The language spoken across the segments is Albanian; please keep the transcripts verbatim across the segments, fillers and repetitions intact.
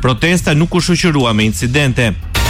Protesta nuk u shoqërua me incidente.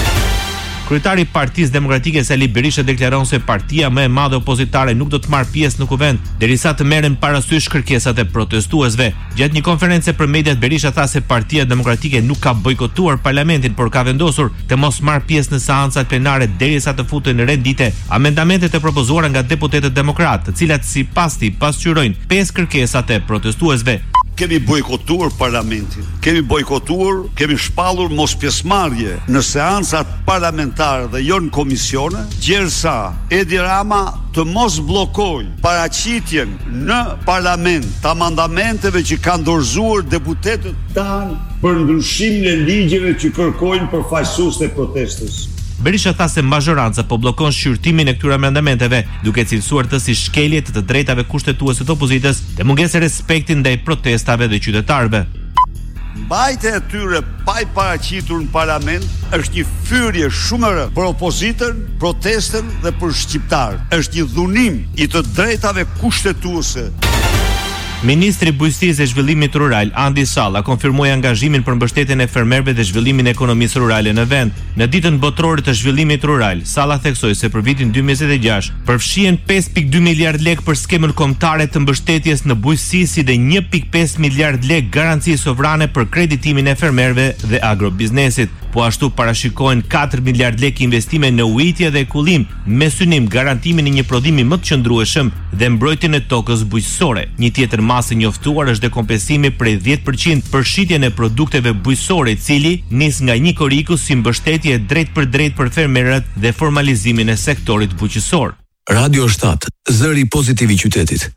Kryetari i Partisë Demokratike Sali Berisha deklaron se partia më e madhe opozitare nuk do të marrë pjesë në kuvend derisa të merren parasysh kërkesat e protestuesve. Gjatë një konferencë për mediat, Berisha tha se Partia Demokratike nuk ka bojkotuar parlamentin, por ka vendosur të mos marrë pjesë në seancat plenare derisa të futen në rendite amendamentet e propozuara nga deputetët demokratë, të cilat sipas tij pasqyrojnë pesë kërkesat e protestuesve. Kemi bojkotuar parlamentin, kemi bojkotuar, kemi shpallur mos pjesëmarrje në seancat parlamentare dhe jo në komisione, gjersa Edi Rama të mos bllokojë paraqitjen në parlament të amendamenteve që kanë dorëzuar deputetët tanë për ndryshimin e ligjeve që kërkojnë përfaqësuesit e protestës. Berisha tha se mazhoranca po bllokon shqyrtimin e këtyre amendamenteve, duke cilësuar të si shkelje të të drejtave kushtetuese të opozitës dhe mungesë respekti ndaj protestave dhe qytetarëve. Mbajtja e tyre pa i paraqitur në parlament është një fyrje shumë e rëndë për opozitën, protestën dhe për shqiptarët. Është një dhunim i të drejtave kushtetuese. Ministri i Bujqësisë dhe Zhvillimit Rural, Andi Salla, konfirmoi angazhimin për mbështetjen e fermerëve dhe zhvillimin e ekonomisë rurale në vend. Në ditën botërore të zhvillimit rural, Salla theksoi se për vitin dy mijë e njëzet e gjashtë përfshihen pesë pikë dy miliard lekë për skemën kombëtare të mbështetjes në bujqësi si dhe një pikë pesë miliard lekë garanci sovrane për kreditimin e fermerëve dhe agrobiznesit. Po ashtu parashikohen katër miliard lekë investime në ujitje dhe kullim, me synim garantimin e një prodhimi më të qëndrueshëm dhe mbrojtjen e tokës bujqësore. Një tjetër masë njoftuar është dekompensimi prej dhjetë përqind për shitjen e produkteve bujqësore, i cili nis nga një koriku si mbështetje drejt për drejt për fermerët dhe formalizimin e sektorit bujqësor. Radio shtat, zëri pozitiv i qytetit.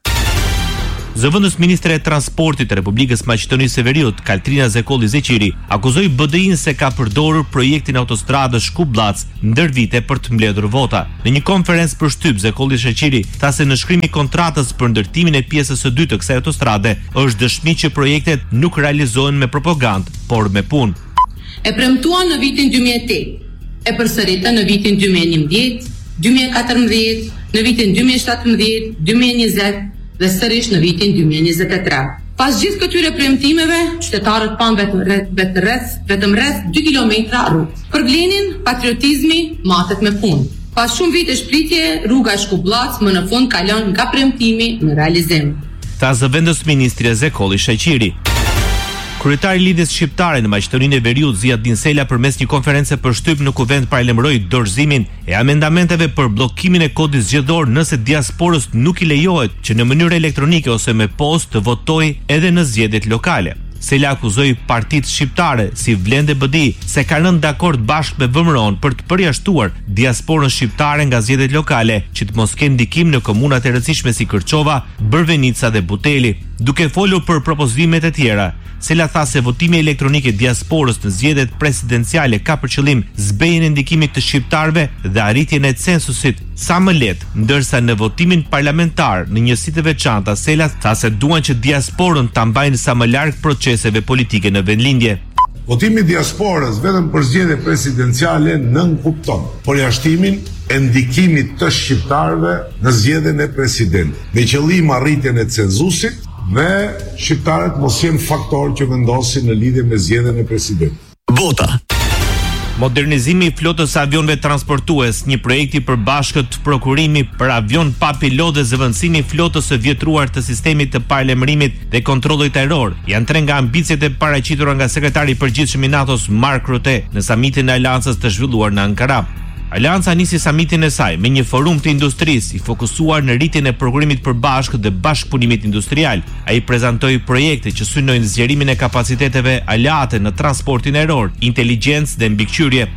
Zëvendës ministre e transportit të Republikës Maqedonisë së Veriut, Kaltrina Zekolli Zeqiri, akuzoi B D I-n se ka përdorur projektin autostradës Shkup-Llac ndër vite për të mbledhur vota. Në një konferencë për shtyp, Zekolli Zeqiri tha se në shkrimin e kontratës për ndërtimin e pjesës së dytë të kësaj autostrade është dëshmi që projektet nuk realizohen me propagandë, por me punë. E premtuan në vitin dy mijë e tetë, e përsëritën në vitin dy mijë e njëmbëdhjetë, dy mijë e katërmbëdhjetë, në vitin dy mijë e shtatëmbëdhjetë, dy mijë e njëzet dhe sërish në vitin dy mijë e njëzet e tre. Pas gjithë këtyre premtimeve, qytetarët panë vetëm rreth vetëm rreth dy kilometra rrugë. Për Glenin, patriotizmi matet me punë. Pas shumë vite shpritje, rruga Shkup-Llac më në fund kalon nga premtimi në realizim. Tha zëvendës ministri Zekolli Zeqiri. Kryetari i Lidhjes Shqiptare në Maqedoninë e Veriut, Ziad Dinsela, përmes një konference për shtyp në kuvend paralajmëroi dorëzimin e amendamenteve për bllokimin e kodit zgjedhor nëse diasporës nuk i lejohet që në mënyrë elektronike ose me postë të votojë edhe në zgjedhjet lokale. Sela akuzoi partitë shqiptare si Vlende B D I se kanë rënë dakord bashkë me V M R O-n për të përjashtuar diasporën shqiptare nga zgjedhjet lokale që të mos kenë ndikim në komunat e rëndësishme si Kërçova, Bërvenica dhe Buteli. Duke folur për propozimet e tjera, Sela tha se votimi elektronik i diasporës në zgjedhjet presidenciale ka për qëllim zbejjen e ndikimit të shqiptarëve dhe arritjen e censusit sa më lehtë, ndërsa në votimin parlamentar në njësi të veçanta, Sela tha se duan që diasporën ta mbajnë sa më larg proceseve politike në vendlindje. Votimi i diasporës vetëm për zgjedhje presidenciale nën kupton përjashtimin e ndikimit të shqiptarëve në zgjedhjen e presidentit, me qëllim arritjen e censusit dhe shqiptarët mos jenë faktor që vendosin në lidhje me zgjedhjen e presidentit. Vota. Modernizimi i flotës së avionëve transportues, një projekt i përbashkët prokurimi për avion pa pilot dhe zëvendësimi i flotës së vjetruar të sistemit të paralajmërimit dhe kontrollit ajror, janë tre nga ambicjet e paraqitura nga sekretari i përgjithshëm i NATO-s Mark Rutte në samitin e Aleancës të zhvilluar në Ankara. Aleanca nisi samitin e saj me një forum të industrisë i fokusuar në rritjen e prokurimit përbashkët dhe bashkëpunimit industrial. Ai prezantoi projekte që synojnë zgjerimin e kapaciteteve aleate në transportin ajror, inteligjencë dhe mbikëqyrje.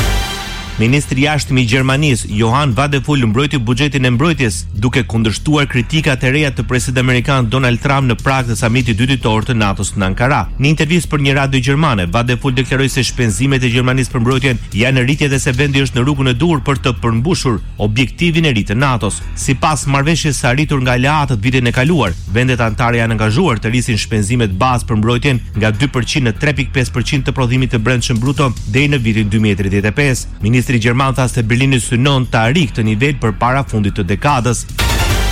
Ministri i jashtëm i Gjermanisë, Johan Vadeful, mbrojti buxhetin e mbrojtjes, duke kundërshtuar kritikat e reja të presidentit amerikan Donald Trump në prag të samitit dyditor të NATO-s në Ankara. Në intervistë për një radio gjermane, Vadeful deklaroi se shpenzimet e Gjermanisë për mbrojtjen janë në rritje dhe se vendi është në rrugën e dur për të përmbushur objektivin e ri të NATO-s. Sipas marrëveshjes së arritur nga aleatët vitin e kaluar, vendet anëtare janë angazhuar të rrisin shpenzimet bazë për mbrojtjen nga dy përqind në tre pikë pesë përqind të prodhimit të brendshëm bruto deri në vitin dy mijë e tridhjetë e pesë. Ministri Gjerman tha se Berlini synon të arrijë këtë nivel përpara fundit të dekadës.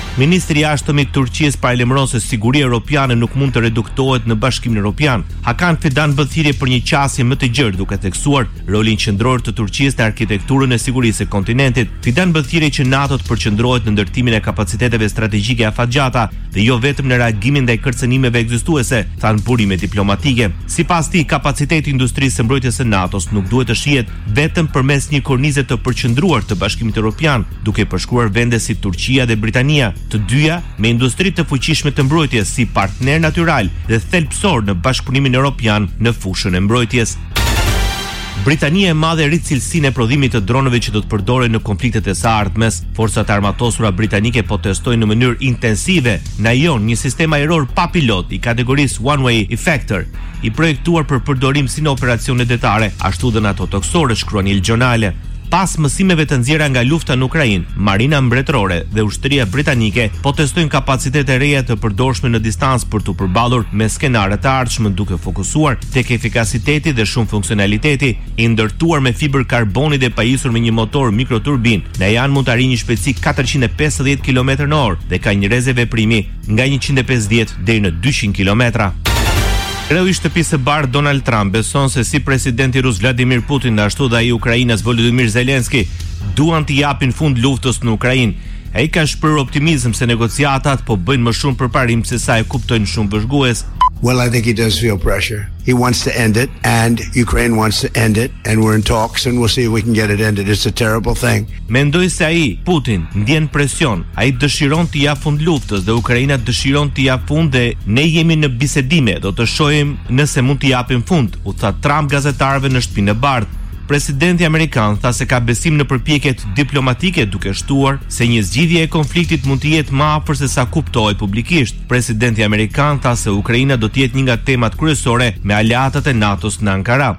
Ministri i jashtëm i Turqisë paralajmëron se siguria europiane nuk mund të reduktohet në Bashkimin Evropian. Hakan Fidan bë thirrje për një qasje më të gjerë, duke theksuar rolin qendror të Turqisë në arkitekturën e sigurisë së kontinentit. Fidan bë thirrje që NATO të përqendrohet në ndërtimin e kapaciteteve strategjike afatgjata dhe jo vetëm në reagimin ndaj kërcënimeve ekzistuese, thanë burime diplomatike. Sipas tij, kapaciteti i industrisë së mbrojtjes së NATO-s nuk duhet të shihet vetëm përmes një kornize të përqendruar të Bashkimit Evropian, duke përshkruar vende si Turqia dhe Britania, të dyja me industri të fuqishme të mbrojtjes si partner natyral dhe thelbësor në Bashkëpunimin Evropian në fushën e mbrojtjes. Britania e Madhe rrit cilësinë e prodhimit të dronëve që do të përdoren në konfliktet e së ardhmes. Forcat armatosura britanike po testojnë në mënyrë intensive në Ion një sistem ajror pa pilot i kategorisë One Way Effector, i projektuar për përdorim si në operacione detare, ashtu dhe në ato toksore, shkruan Il Giornale. Pas mësimeve të nxjerra nga lufta në Ukrainë, Marina Mbretërore dhe Ushtria Britanike po testojnë kapacitete reja të përdorshme në distancë për të përballur me skenare të ardhshme, duke fokusuar tek efikasiteti dhe shumë funksionaliteti, i ndërtuar me fibër karboni dhe pajisur me një motor mikroturbin. Në janë mund të arrijë një shpejtësi katërqind e pesëdhjetë kilometra në orë dhe ka një rrezë veprimi nga njëqind e pesëdhjetë deri në dyqind kilometra. Kreu i shtëpisë së bardhë Donald Trump beson se si presidenti rus Vladimir Putin ashtu dhe ai i Ukrainës Volodymyr Zelensky duan të japin fund luftës në Ukrainë. Ai ka shprehur optimizëm se negociatat po bëjnë më shumë përparim se sa e kuptojnë shumë bashkëgues. Well, I think he does feel pressure. He wants to end it, and Ukraine wants to end it, and we're in talks, and we'll see if we can get it ended. It's a terrible thing. Mendoj se ai, Putin, ndjen presion. Ai dëshiron të jap fund luftës dhe Ukraina dëshiron të jap fund dhe ne jemi në bisedime, do të shohim nëse mund të japim fund, u tha Trump gazetarëve në Shtëpinë e Bardhë. Presidenti amerikan tha se ka besim në përpjekjet diplomatike, duke shtuar se një zgjidhje e konfliktit mund të jetë më afër se sa kuptohet publikisht. Presidenti amerikan tha se Ukraina do të jetë një nga temat kryesore me aleatët e NATO-s në Ankara.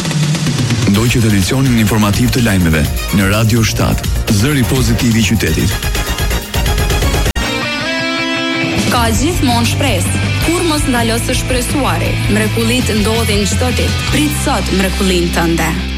Ndoqët edicionin informativ të lajmeve në Radio shtatë, zëri pozitiv i qytetit. Ka gjithmonë shpresë. Kur mos ndalo së shpresuari, mrekullit ndodhin çdo ditë. Prit sot mrekullinë tënde.